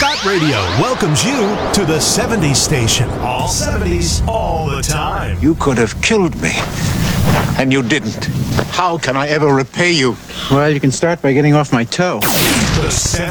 Scott Radio welcomes you to the 70s station. All 70s, all the time. You could have killed me, and you didn't. How can I ever repay you? Well, you can start by getting off my toe. The 70s.